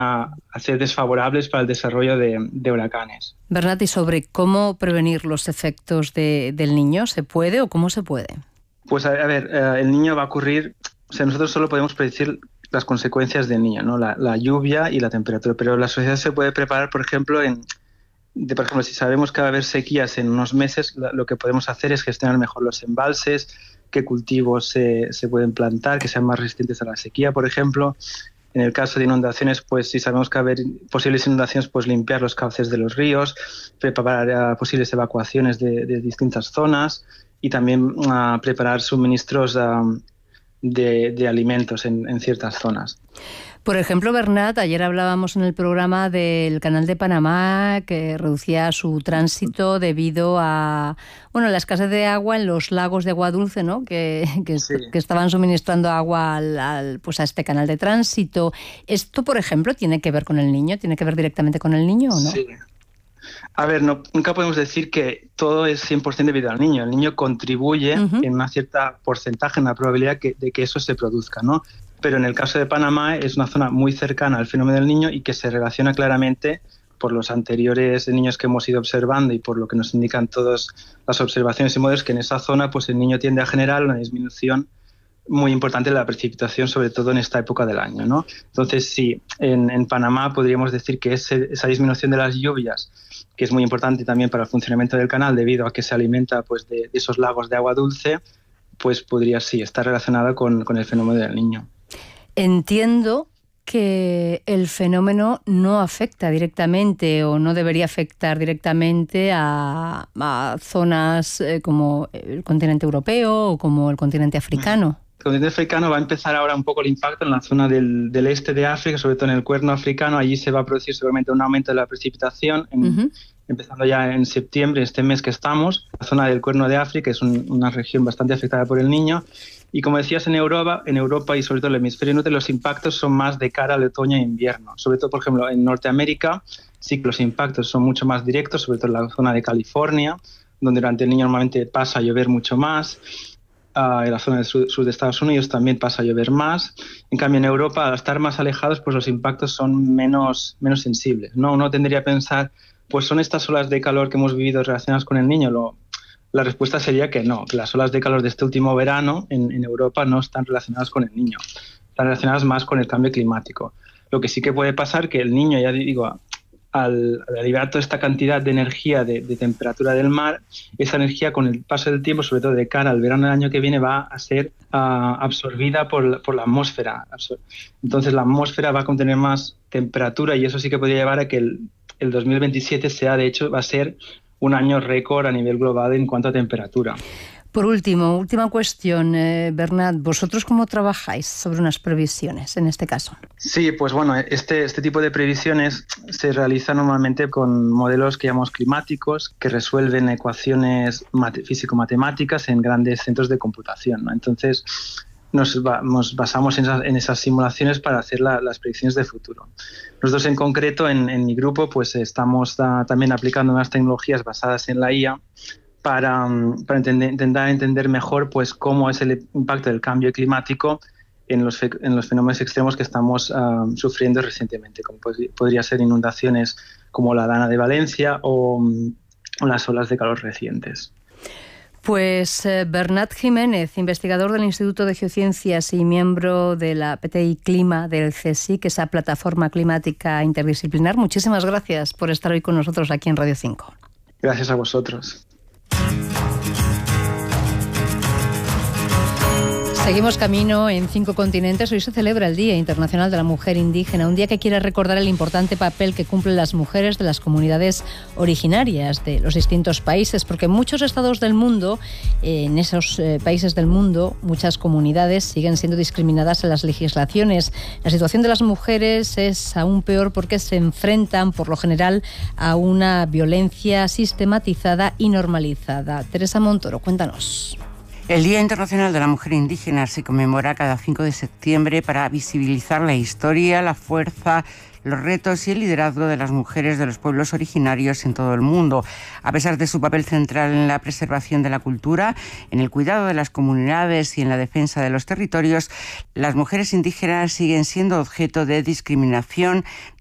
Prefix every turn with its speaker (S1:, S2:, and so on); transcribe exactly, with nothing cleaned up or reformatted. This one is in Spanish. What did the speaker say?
S1: a, a ser desfavorables para el desarrollo de, de huracanes.
S2: Bernat, ¿y sobre cómo prevenir los efectos de, del niño? ¿Se puede o cómo se puede?
S1: Pues a, a ver, eh, el niño va a ocurrir, o sea, nosotros solo podemos predecir las consecuencias del niño, ¿no? La, la lluvia y la temperatura, pero la sociedad se puede preparar, por ejemplo, en, de, por ejemplo, si sabemos que va a haber sequías en unos meses, lo, lo que podemos hacer es gestionar mejor los embalses, qué cultivos se, se pueden plantar, que sean más resistentes a la sequía, por ejemplo. En el caso de inundaciones, pues si sabemos que va a haber posibles inundaciones, pues limpiar los cauces de los ríos, preparar posibles evacuaciones de, de distintas zonas y también uh, preparar suministros uh, de, de alimentos en, en ciertas zonas.
S2: Por ejemplo, Bernat, ayer hablábamos en el programa del Canal de Panamá que reducía su tránsito debido a bueno, la escasez de agua en los lagos de agua dulce, ¿no? que, que, sí. que estaban suministrando agua al, al, pues a este canal de tránsito. ¿Esto, por ejemplo, tiene que ver con el niño? ¿Tiene que ver directamente con el niño o no?
S1: Sí. A ver, no, nunca podemos decir que todo es cien por ciento debido al niño. El niño contribuye uh-huh. en una cierta porcentaje, en la probabilidad que, de que eso se produzca, ¿no? Pero en el caso de Panamá es una zona muy cercana al fenómeno del niño y que se relaciona claramente por los anteriores niños que hemos ido observando y por lo que nos indican todas las observaciones y modelos, que en esa zona pues el niño tiende a generar una disminución muy importante de la precipitación, sobre todo en esta época del año, ¿no? Entonces, sí, en, en Panamá podríamos decir que ese, esa disminución de las lluvias, que es muy importante también para el funcionamiento del canal debido a que se alimenta pues, de, de esos lagos de agua dulce, pues podría sí estar relacionada con, con el fenómeno del niño.
S2: Entiendo que el fenómeno no afecta directamente o no debería afectar directamente a, a zonas eh, como el continente europeo o como el continente africano.
S1: El continente africano va a empezar ahora un poco el impacto en la zona del, del este de África, sobre todo en el cuerno africano. Allí se va a producir seguramente un aumento de la precipitación, en, uh-huh. empezando ya en septiembre, este mes que estamos. La zona del cuerno de África es un, una región bastante afectada por el niño. Y como decías, en Europa, en Europa y sobre todo en el hemisferio norte, los impactos son más de cara al otoño e invierno. Sobre todo, por ejemplo, en Norteamérica sí que los impactos son mucho más directos, sobre todo en la zona de California, donde durante el niño normalmente pasa a llover mucho más. Uh, en la zona del sur, sur de Estados Unidos también pasa a llover más. En cambio, en Europa, al estar más alejados, pues los impactos son menos, menos sensibles, ¿no? Uno tendría que pensar, pues son estas olas de calor que hemos vivido relacionadas con el niño. Lo, la respuesta sería que no, que las olas de calor de este último verano en, en Europa no están relacionadas con el niño, están relacionadas más con el cambio climático. Lo que sí que puede pasar que el niño, ya digo, al, al liberar toda esta cantidad de energía de, de temperatura del mar, esa energía con el paso del tiempo, sobre todo de cara al verano del año que viene, va a ser uh, absorbida por la, por la atmósfera. Entonces la atmósfera va a contener más temperatura y eso sí que podría llevar a que el, el dos mil veintisiete sea, de hecho, va a ser un año récord a nivel global en cuanto a temperatura.
S2: Por último, última cuestión, eh, Bernat, ¿vosotros cómo trabajáis sobre unas previsiones en este caso?
S1: Sí, pues bueno, este, este tipo de previsiones se realizan normalmente con modelos que llamamos climáticos, que resuelven ecuaciones mate- físico-matemáticas en grandes centros de computación, ¿no? Entonces, nos, va, nos basamos en esas, en esas simulaciones para hacer la, las predicciones de futuro. Nosotros en concreto, en, en mi grupo, pues estamos uh, también aplicando unas tecnologías basadas en la I A para, para entender, intentar entender mejor pues, cómo es el impacto del cambio climático en los, en los fenómenos extremos que estamos uh, sufriendo recientemente, como pod- podría ser inundaciones como la Dana de Valencia o, o las olas de calor recientes.
S2: Pues eh, Bernat Jiménez, investigador del Instituto de Geociencias y miembro de la P T I Clima del CSIC, esa plataforma climática interdisciplinar, muchísimas gracias por estar hoy con nosotros aquí en Radio cinco.
S1: Gracias a vosotros.
S2: Seguimos camino en cinco continentes. Hoy se celebra el Día Internacional de la Mujer Indígena, un día que quiere recordar el importante papel que cumplen las mujeres de las comunidades originarias de los distintos países, porque en muchos estados del mundo, en esos eh, países del mundo, muchas comunidades siguen siendo discriminadas en las legislaciones. La situación de las mujeres es aún peor porque se enfrentan, por lo general, a una violencia sistematizada y normalizada. Teresa Montoro, cuéntanos.
S3: El Día Internacional de la Mujer Indígena se conmemora cada cinco de septiembre para visibilizar la historia, la fuerza, los retos y el liderazgo de las mujeres de los pueblos originarios en todo el mundo. A pesar de su papel central en la preservación de la cultura, en el cuidado de las comunidades y en la defensa de los territorios, las mujeres indígenas siguen siendo objeto de discriminación,